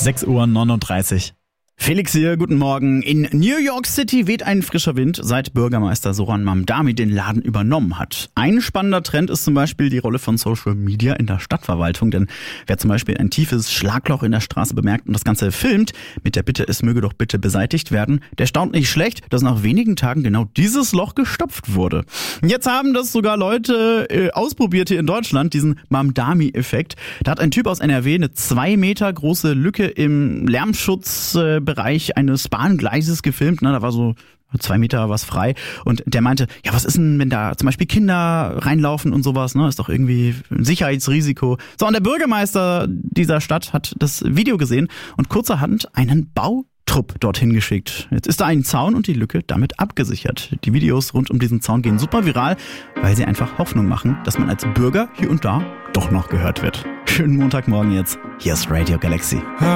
6:39 Uhr. Felix hier, guten Morgen. In New York City weht ein frischer Wind, seit Bürgermeister Zoran Mamdani den Laden übernommen hat. Ein spannender Trend ist zum Beispiel die Rolle von Social Media in der Stadtverwaltung. Denn wer zum Beispiel ein tiefes Schlagloch in der Straße bemerkt und das Ganze filmt, mit der Bitte, es möge doch bitte beseitigt werden, der staunt nicht schlecht, dass nach wenigen Tagen genau dieses Loch gestopft wurde. Jetzt haben das sogar Leute ausprobiert hier in Deutschland, diesen Mamdani-Effekt. Da hat ein Typ aus NRW eine 2 Meter große Lücke im Lärmschutzbereich eines Bahngleises gefilmt. Da war so 2 Meter was frei. Und der meinte, ja, was ist denn, wenn da zum Beispiel Kinder reinlaufen und sowas, ne? Ist doch irgendwie ein Sicherheitsrisiko. So, und der Bürgermeister dieser Stadt hat das Video gesehen und kurzerhand einen Bautrupp dorthin geschickt. Jetzt ist da ein Zaun und die Lücke damit abgesichert. Die Videos rund um diesen Zaun gehen super viral, weil sie einfach Hoffnung machen, dass man als Bürger hier und da doch noch gehört wird. Schönen Montagmorgen jetzt. Hier ist Radio Galaxy.